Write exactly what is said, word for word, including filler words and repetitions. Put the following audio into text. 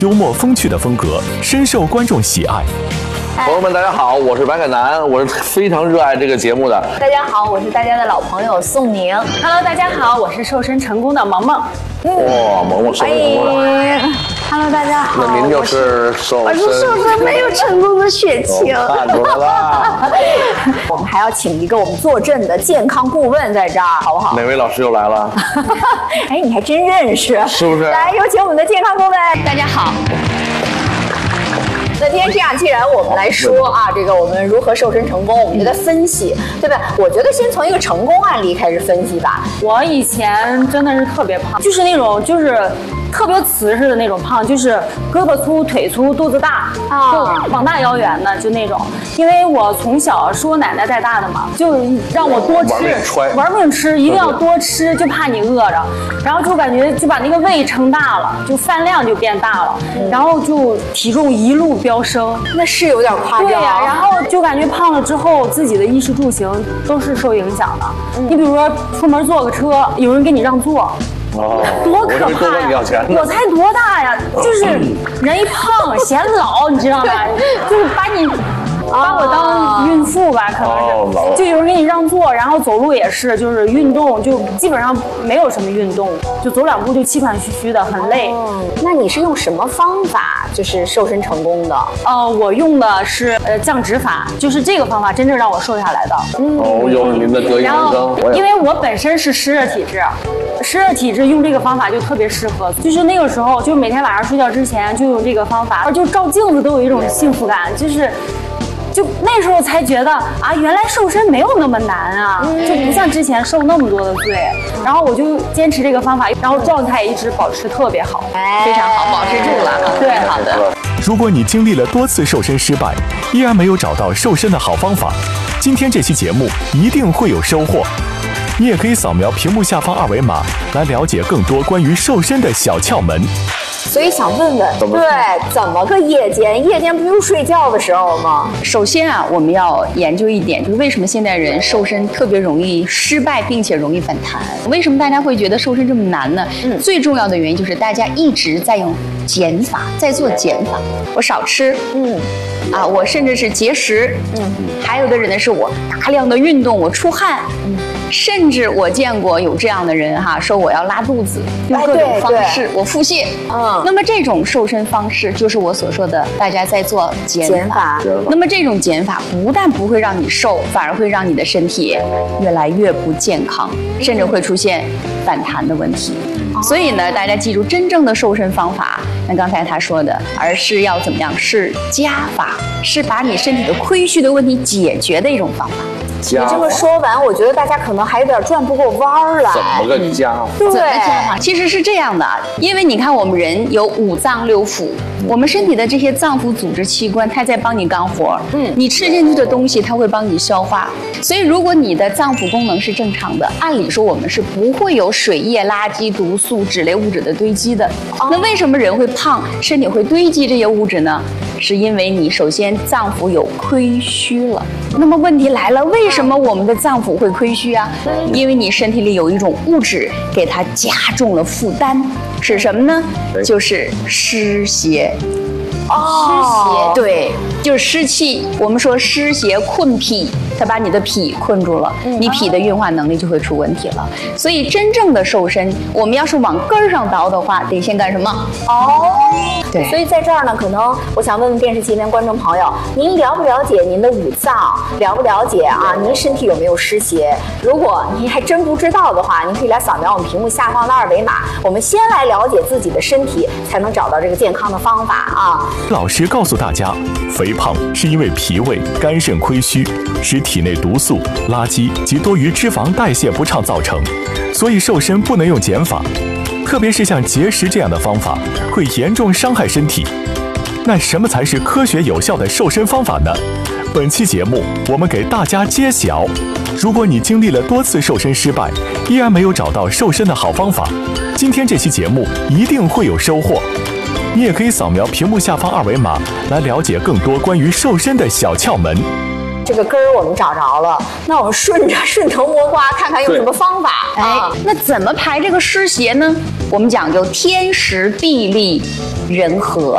幽默风趣的风格深受观众喜爱。 朋友们，大家好，我是白凯南，我是非常热爱这个节目的。 大家好，我是大家的老朋友宋宁。 Hello， 大家好，我是瘦身成功的萌萌。 哇，萌萌瘦身成功了。 Hello， 大家好。 那您就是瘦身， 我是瘦身没有成功的血清。 看出来了。 我们还要请一个我们坐镇的健康顾问在这儿，好不好？ 哪位老师又来了？ 哎，你还真认识， 是不是？ 来，有请我们的健康顾问。 大家好。 那今天这样，既然我们来说啊，这个我们如何瘦身成功，我们就在分析，对吧？我觉得先从一个成功案例开始分析吧。 我以前真的是特别胖，就是那种就是特别瓷实的那种胖，就是胳膊粗、腿粗、肚子大， 啊就膀大腰圆的，就那种。因为我从小是我奶奶带大的嘛，就让我多吃， 玩命揣玩命吃，一定要多吃，就怕你饿着。然后就感觉就把那个胃撑大了，就饭量就变大了，然后就体重一路飙升。 那是有点夸张。 对呀、啊，然后就感觉胖了之后，自己的衣食住行都是受影响的。嗯、你比如说出门坐个车，有人给你让座。 哦， 多可怕呀！我才多大呀？就是人一胖显老，你知道吗？就是把你把我当孕妇吧，可能是。就有人给你让座，然后走路也是，就是运动就基本上没有什么运动，就走两步就气喘吁吁的，很累。 嗯，那你是用什么方法就是瘦身成功的？ 呃，我用的是呃降脂法，就是这个方法真正让我瘦下来的。 嗯，哦，有您的得意人生。 因为我本身是湿热体质。湿热体质用这个方法就特别适合，就是那个时候，就每天晚上睡觉之前就用这个方法，就照镜子都有一种幸福感，就是，就那时候才觉得啊，原来瘦身没有那么难啊，就不像之前受那么多的罪。然后我就坚持这个方法，然后状态一直保持特别好，非常好，保持住了。对，好的。 如果你经历了多次瘦身失败，依然没有找到瘦身的好方法，今天这期节目一定会有收获。你也可以扫描屏幕下方二维码来了解更多关于瘦身的小窍门。 所以想问问，对，怎么个夜间？夜间不用睡觉的时候吗？ 首先啊，我们要研究一点，就是为什么现代人瘦身特别容易失败，并且容易反弹？为什么大家会觉得瘦身这么难呢？嗯，最重要的原因就是大家一直在用减法，在做减法。我少吃，嗯，啊，我甚至是节食，嗯，还有的人呢是我大量的运动，我出汗，嗯。甚至我见过有这样的人哈，说我要拉肚子，用各种方式，我腹泻。嗯，那么这种瘦身方式就是我所说的，大家在做减法。那么这种减法不但不会让你瘦，反而会让你的身体越来越不健康，甚至会出现反弹的问题。所以呢，大家记住，真正的瘦身方法，那刚才他说的，而是要怎么样？是加法，是把你身体的亏虚的问题解决的一种方法。 你这么说完，我觉得大家可能还有点转不过弯儿来。 怎么个加法？ 对， 怎么加法？其实是这样的，因为你看，我们人有五脏六腑，我们身体的这些脏腑组织器官，它在帮你干活。嗯，你吃进去的东西，它会帮你消化。所以，如果你的脏腑功能是正常的，按理说我们是不会有水液、垃圾、毒素、脂类物质的堆积的。哦、那为什么人会胖，身体会堆积这些物质呢？是因为你首先脏腑有亏虚了。那么问题来了，为什么我们的脏腑会亏虚啊？因为你身体里有一种物质给它加重了负担，是什么呢？就是湿邪。 哦， 湿邪，对，就是湿气。我们说湿邪困脾，它把你的脾困住了，你脾的运化能力就会出问题了。所以真正的瘦身，我们要是往根儿上倒的话，得先干什么？ 哦， 对。 所以在这儿呢，可能我想问问电视机前观众朋友，您了不了解您的五脏？了不了解啊？您身体有没有湿邪？如果您还真不知道的话，您可以来扫描我们屏幕下方的二维码。我们先来了解自己的身体，才能找到这个健康的方法啊。 老师告诉大家，肥胖是因为脾胃、肝肾亏虚，使体内毒素、垃圾及多余脂肪代谢不畅造成，所以瘦身不能用减法，特别是像节食这样的方法，会严重伤害身体。那什么才是科学有效的瘦身方法呢？本期节目我们给大家揭晓。如果你经历了多次瘦身失败，依然没有找到瘦身的好方法，今天这期节目一定会有收获。你也可以扫描屏幕下方二维码来了解更多关于瘦身的小窍门。 这个根儿我们找着了，那我们顺着顺藤摸瓜，看看用什么方法。 哎，那怎么排这个湿邪呢？我们讲究天时地利人和。